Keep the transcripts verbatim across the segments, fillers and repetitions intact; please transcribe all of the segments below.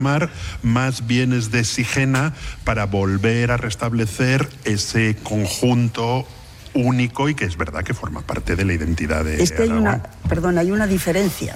más bienes de Sigena para volver a restablecer ese conjunto único y que es verdad que forma parte de la identidad de Es que hay Aragón. una, perdón, hay una diferencia.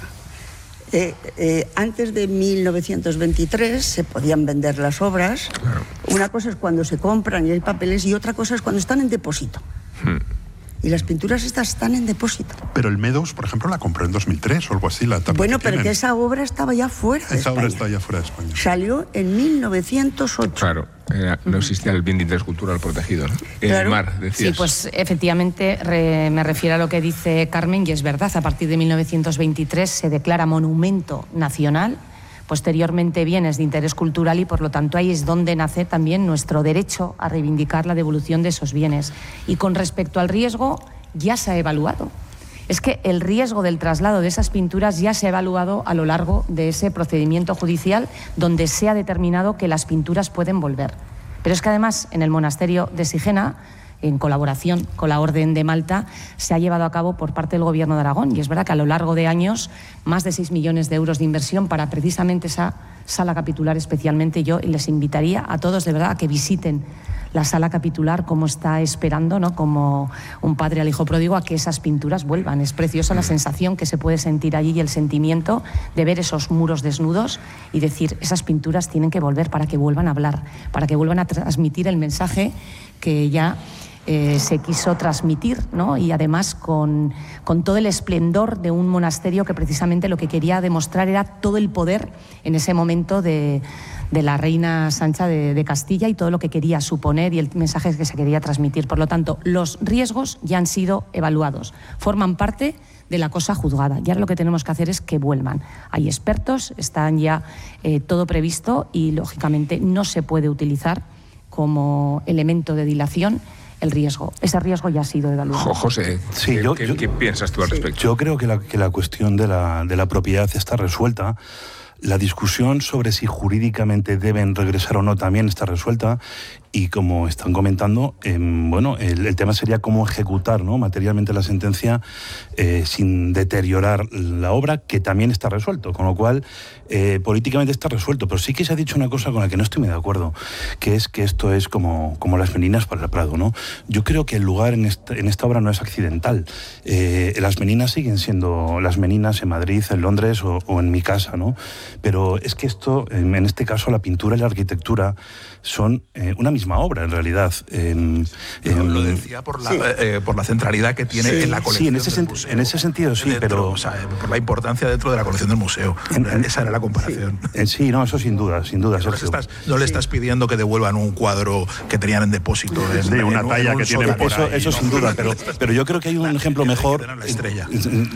Eh, eh, antes de mil novecientos veintitrés se podían vender las obras. Claro. Una cosa es cuando se compran y hay papeles y otra cosa es cuando están en depósito. Hmm. Y las pinturas estas están en depósito. Pero el Meadows, por ejemplo, la compró en dos mil tres o algo así. La bueno, que pero tienen. que esa obra estaba ya fuera de Esa España. obra está ya fuera de España. Salió en mil novecientos ocho. Claro, era, no existía el bien de interés cultural protegido, ¿no? Claro. Eh, Mar, decías. Sí, pues efectivamente re, me refiero a lo que dice Carmen y es verdad. A partir de mil novecientos veintitrés se declara monumento nacional. Posteriormente bienes de interés cultural y por lo tanto ahí es donde nace también nuestro derecho a reivindicar la devolución de esos bienes. Y con respecto al riesgo, ya se ha evaluado. Es que el riesgo del traslado de esas pinturas ya se ha evaluado a lo largo de ese procedimiento judicial donde se ha determinado que las pinturas pueden volver. Pero es que además en el monasterio de Sigena, en colaboración con la Orden de Malta, se ha llevado a cabo por parte del Gobierno de Aragón. Y es verdad que a lo largo de años, más de seis millones de euros de inversión para precisamente esa sala capitular especialmente. Yo les invitaría a todos de verdad a que visiten la sala capitular, como está esperando, ¿no?, como un padre al hijo pródigo, a que esas pinturas vuelvan. Es preciosa la sensación que se puede sentir allí y el sentimiento de ver esos muros desnudos y decir, esas pinturas tienen que volver para que vuelvan a hablar, para que vuelvan a transmitir el mensaje que ya eh, se quiso transmitir, ¿no? Y además con, con todo el esplendor de un monasterio que precisamente lo que quería demostrar era todo el poder en ese momento de, de la reina Sancha de, de Castilla y todo lo que quería suponer y el mensaje que se quería transmitir. Por lo tanto, los riesgos ya han sido evaluados, forman parte de la cosa juzgada. Y ahora lo que tenemos que hacer es que vuelvan. Hay expertos, están ya eh, todo previsto y, lógicamente, no se puede utilizar como elemento de dilación el riesgo. Ese riesgo ya ha sido evaluado. José, sí, ¿qué, yo, ¿qué, yo, ¿qué piensas tú al respecto? Yo creo que la, que la cuestión de la, de la propiedad está resuelta. La discusión sobre si jurídicamente deben regresar o no también está resuelta y, como están comentando, eh, bueno, el, el tema sería cómo ejecutar, ¿no?, materialmente la sentencia eh, sin deteriorar la obra, que también está resuelto, con lo cual eh, políticamente está resuelto. Pero sí que se ha dicho una cosa con la que no estoy muy de acuerdo, que es que esto es como, como las meninas para el Prado, ¿no? Yo creo que el lugar en esta, en esta obra no es accidental. Eh, las meninas siguen siendo las meninas en Madrid, en Londres o, o en mi casa, ¿no? Pero es que esto, en este caso, la pintura y la arquitectura son eh, una misma obra, en realidad. Eh, eh, lo decía por la, sí. eh, por la centralidad que tiene sí. en la colección. Sí, en ese, del senti- museo. en ese sentido sí, dentro, pero... O sea, por la importancia dentro de la colección del museo. En, en, Esa era la comparación. Sí. sí, no, eso sin duda, sin duda. No, les estás, no le estás sí. pidiendo que devuelvan un cuadro que tenían en depósito. En, sí, una en, talla en un que tiene por eso, ahí, eso ¿no? sin duda, pero, pero yo creo que hay un claro, ejemplo que mejor. La estrella.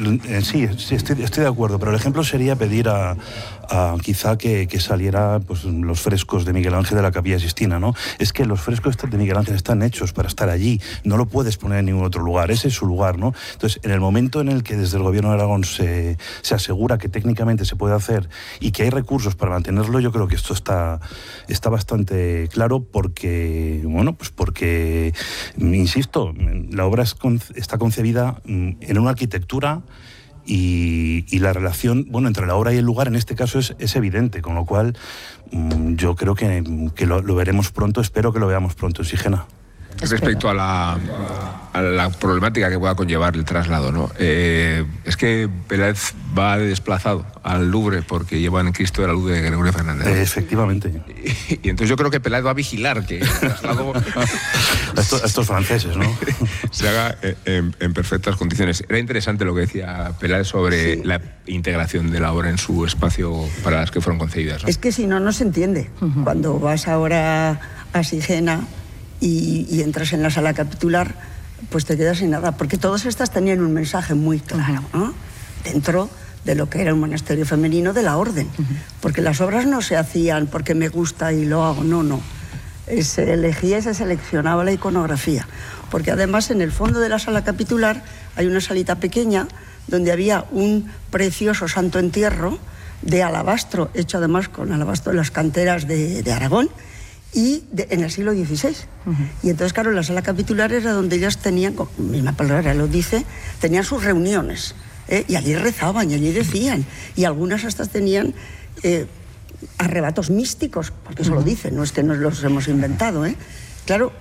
Sí, sí estoy, estoy de acuerdo, pero el ejemplo sería pedir a, a quizá que, que saliera pues, los frescos de Miguel Ángel de la Capilla Sixtina, ¿no? Es que los frescos de Miguel Ángel están hechos para estar allí, no lo puedes poner en ningún otro lugar, ese es su lugar, ¿no? Entonces, en el momento en el que desde el Gobierno de Aragón se, se asegura que técnicamente se puede hacer y que hay recursos para mantenerlo, yo creo que esto está, está bastante claro porque, bueno, pues porque, insisto, la obra es, está concebida en una arquitectura Y, y la relación, bueno, entre la obra y el lugar en este caso es, es evidente, con lo cual mmm, yo creo que, que lo, lo veremos pronto, espero que lo veamos pronto en Sigena. Respecto a la, a la problemática que pueda conllevar el traslado, ¿no? Eh, es que Peláez va de desplazado al Louvre porque llevan en Cristo de la luz de Gregorio Fernández, ¿no? Eh, efectivamente. Y, y entonces yo creo que Peláez va a vigilar que el traslado a, estos, a estos franceses, ¿no? se haga en, en perfectas condiciones. Era interesante lo que decía Peláez sobre sí. la integración de la obra en su espacio para las que fueron concebidas, ¿no? Es que si no, no se entiende. Uh-huh. Cuando vas ahora a Sigena Y, y entras en la sala capitular, pues te quedas sin nada, porque todas estas tenían un mensaje muy claro, ¿no? Dentro de lo que era un monasterio femenino de la orden, uh-huh. porque las obras no se hacían porque me gusta y lo hago, no, no. Se elegía y se seleccionaba la iconografía, porque además en el fondo de la sala capitular hay una salita pequeña donde había un precioso santo entierro de alabastro, hecho además con alabastro de las canteras de, de Aragón, y de, en el siglo dieciséis. Uh-huh. Y entonces, claro, la sala capitular era donde ellas tenían, como misma palabra lo dice, tenían sus reuniones, ¿eh? Y allí rezaban, y allí decían, y algunas hasta tenían eh, arrebatos místicos, porque eso lo dicen, no es que nos los hemos inventado, ¿eh? Claro,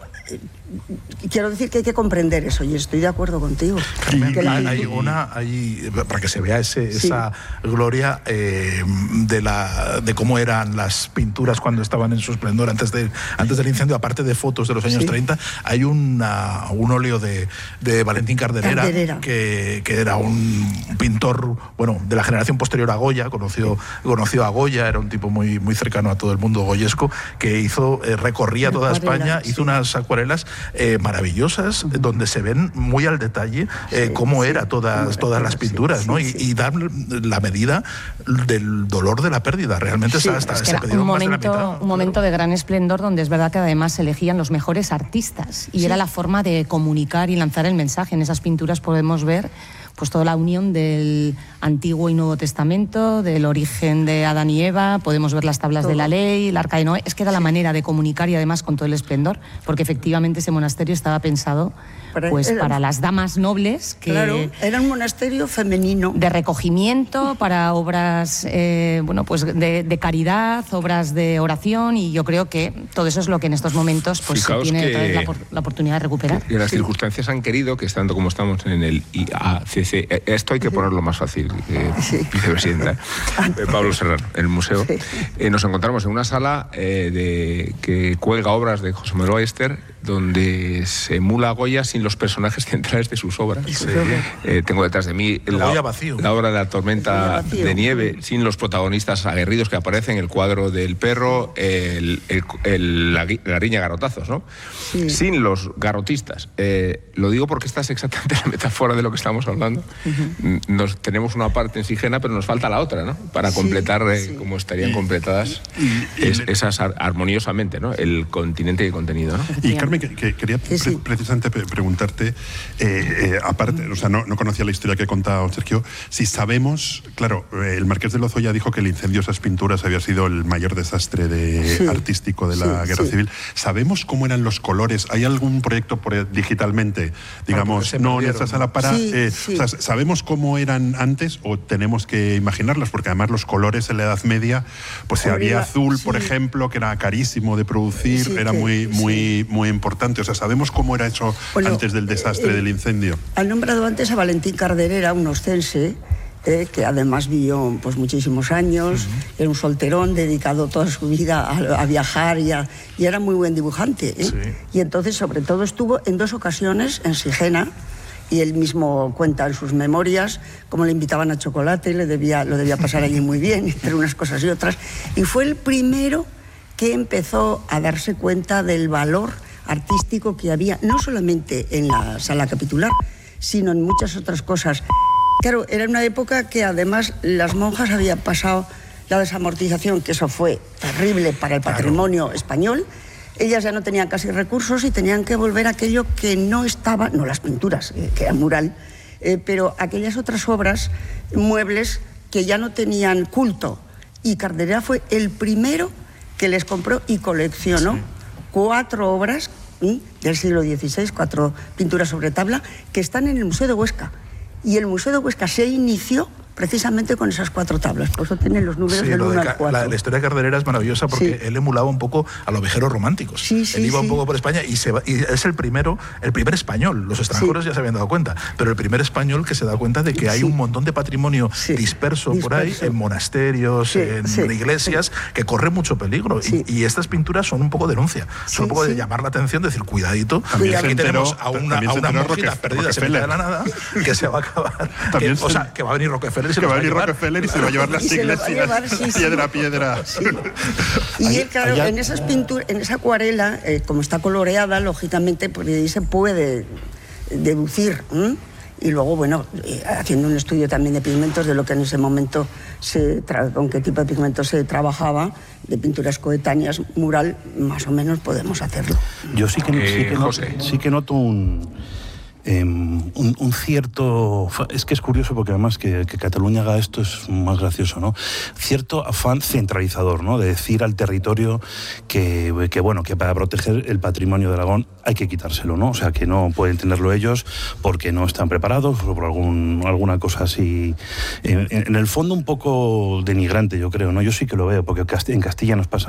quiero decir que hay que comprender eso, y estoy de acuerdo contigo. Carmen, que la hay pintura... una, hay, para que se vea ese, sí. esa gloria eh, de, la, de cómo eran las pinturas cuando estaban en su esplendor antes, de, antes del incendio, aparte de fotos de los años sí. treinta, hay una, un óleo de, de Valentín Carderera, Carderera. Que, que era un pintor, bueno, de la generación posterior a Goya, conocido, sí. conocido a Goya, era un tipo muy, muy cercano a todo el mundo goyesco, que hizo, eh, recorría toda España, sí. hizo unas acuarelas eh, maravillosas, uh-huh. donde se ven muy al detalle eh, sí, cómo sí, era todas, todas las pinturas, sí, ¿no? Sí, y, sí. y dar la medida del dolor de la pérdida. Realmente sí, hasta, es que se era pidieron un momento, más de la mitad. Un momento claro. de gran esplendor, donde es verdad que además se elegían los mejores artistas y sí. era la forma de comunicar y lanzar el mensaje. En esas pinturas podemos ver pues toda la unión del Antiguo y Nuevo Testamento, del origen de Adán y Eva, podemos ver las tablas todo. de la ley, el arca de Noé. Es que era la manera de comunicar y además con todo el esplendor, porque efectivamente ese monasterio estaba pensado pues era, para las damas nobles. Que, claro, era un monasterio femenino. De recogimiento, para obras eh, bueno, pues de, de caridad, obras de oración, y yo creo que todo eso es lo que en estos momentos pues, se tiene otra vez la, la oportunidad de recuperar. Y las sí. circunstancias han querido que, estando como estamos en el I A C C, esto hay que ponerlo más fácil, eh, sí. vicepresidenta, eh, Pablo Serrano, el museo, sí. eh, nos encontramos en una sala eh, de, que cuelga obras de José Manuel Ballester, donde se emula a Goya sin los personajes centrales de sus obras. Sí. Eh, tengo detrás de mí la, la obra de La tormenta de nieve, sin los protagonistas aguerridos que aparecen, el cuadro del perro, el, el, el, la, la riña garrotazos, ¿no? Sí. Sin los garrotistas. Eh, lo digo porque esta es exactamente la metáfora de lo que estamos hablando. Uh-huh. Nos, tenemos una parte en Sigena, pero nos falta la otra, ¿no? Para sí, completar eh, sí. como estarían completadas y, y, es, esas armoniosamente, ¿no? El continente y el contenido, ¿no? Y Carmen, que, que quería sí, sí. Pre precisamente preguntarte, eh, eh, aparte, o sea, no, no conocía la historia que ha contado Sergio, si sabemos, claro, el Marqués de Lozoya dijo que el incendio de esas pinturas había sido el mayor desastre de, sí. artístico de la sí, Guerra sí. Civil. ¿Sabemos cómo eran los colores? ¿Hay algún proyecto por, digitalmente, digamos, ah, no en esa sala para... Sí, eh, sí. O sea, ¿sabemos cómo eran antes o tenemos que imaginarlas? Porque además los colores en la Edad Media, pues si había azul, sí. por ejemplo, que era carísimo de producir, sí, era muy, muy, sí. muy importante. O sea, ¿sabemos cómo era eso bueno, antes del desastre eh, del incendio? Han nombrado antes a Valentín Carderera, un oscense, eh, que además vivió pues, muchísimos años, uh-huh. era un solterón dedicado toda su vida a, a viajar y, a, y era muy buen dibujante. ¿eh? Sí. Y entonces, sobre todo, estuvo en dos ocasiones en Sigena, y él mismo cuenta en sus memorias cómo le invitaban a chocolate, le debía, lo debía pasar allí muy bien, entre unas cosas y otras. Y fue el primero que empezó a darse cuenta del valor artístico que había, no solamente en la sala capitular, sino en muchas otras cosas. Claro, era una época que además las monjas habían pasado la desamortización, que eso fue terrible para el patrimonio claro. español. Ellas ya no tenían casi recursos y tenían que volver a aquello que no estaba, no las pinturas, eh, que era mural, eh, pero aquellas otras obras, muebles, que ya no tenían culto. Y Carderera fue el primero que les compró y coleccionó sí. cuatro obras ¿sí? del siglo dieciséis, cuatro pinturas sobre tabla, que están en el Museo de Huesca. Y el Museo de Huesca se inició precisamente con esas cuatro tablas, por eso tienen los números sí, del uno al cuatro. La, la historia de Carderera es maravillosa porque sí. él emulaba un poco a los viajeros románticos. Sí, sí, él iba sí. un poco por España y, se va, y es el primero, el primer español. Los extranjeros sí. ya se habían dado cuenta, pero el primer español que se da cuenta de que hay sí. un montón de patrimonio sí. disperso, disperso por ahí, en monasterios, sí, en sí, iglesias, sí. que corre mucho peligro. Sí. Y, y estas pinturas son un poco denuncia, sí, son un poco sí. de llamar la atención, decir, cuidadito, también aquí enteró, tenemos a una, a una monjita perdida en mitad de la nada, que se va a acabar. que, o sea, que va a venir Rockefeller y se que va a llevar. Y se va a llevar las iglesias, llevar, sí, piedra a sí. piedra. Sí. Y él, claro, allá... en esas pinturas, en esa acuarela, eh, como está coloreada, lógicamente, pues ahí se puede deducir. ¿eh? Y luego, bueno, eh, haciendo un estudio también de pigmentos, de lo que en ese momento, se tra con qué tipo de pigmentos se trabajaba, de pinturas coetáneas, mural, más o menos podemos hacerlo. Yo sí que, eh, sí que, noto, sí que noto un... eh, un, un cierto... Es que es curioso porque además que, que Cataluña haga esto es más gracioso, ¿no? Cierto afán centralizador, ¿no? De decir al territorio que, que, bueno, que para proteger el patrimonio de Aragón hay que quitárselo, ¿no? O sea, que no pueden tenerlo ellos porque no están preparados o por algún, alguna cosa así. En, en el fondo un poco denigrante, yo creo, ¿no? Yo sí que lo veo, porque en Castilla nos pasa